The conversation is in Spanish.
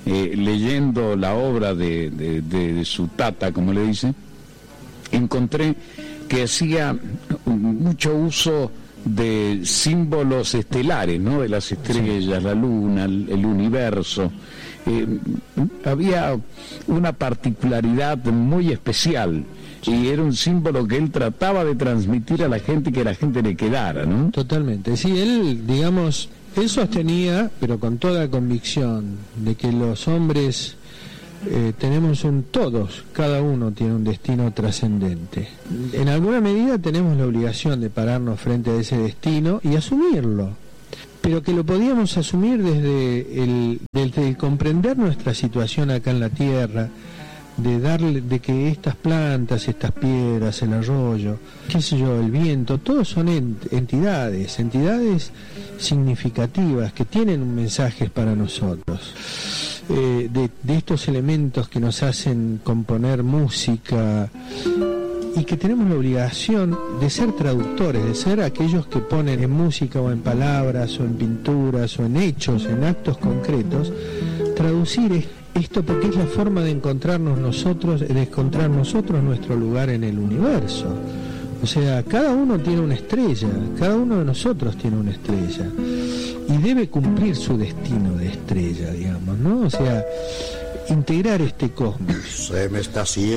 leyendo la obra de su tata, como le dicen, encontré que hacía mucho uso de símbolos estelares, ¿no? De las estrellas, la luna, el universo. Había una particularidad muy especial y era un símbolo que él trataba de transmitir a la gente, que la gente le quedara, ¿no? Totalmente, sí, él sostenía, pero con toda convicción, de que los hombres tenemos todos, cada uno tiene un destino trascendente. En alguna medida tenemos la obligación de pararnos frente a ese destino y asumirlo, pero que lo podíamos asumir desde comprender nuestra situación acá en la tierra, de que estas plantas, estas piedras, el arroyo, qué sé yo, el viento, todos son entidades significativas que tienen mensajes para nosotros. De estos elementos que nos hacen componer música, y que tenemos la obligación de ser traductores, de ser aquellos que ponen en música o en palabras o en pinturas o en hechos, en actos concretos, traducir esto, porque es la forma de encontrarnos nosotros, nuestro lugar en el universo. O sea, cada uno tiene una estrella, cada uno de nosotros tiene una estrella y debe cumplir su destino de estrella, digamos, ¿no? O sea, integrar este cosmos. Se me está haciendo